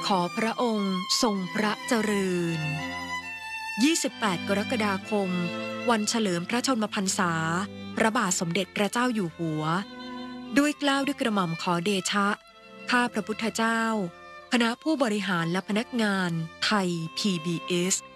ขอพระองค์ทรงพระเจริญ28 กรกฎาคมวันเฉลิมพระชนมพรรษาพระบาทสมเด็จพระเจ้าอยู่หัวด้วยเกล้าด้วยกระหม่อมขอเดชะข้าพระพุทธเจ้าคณะผู้บริหารและพนักงานไทย PBS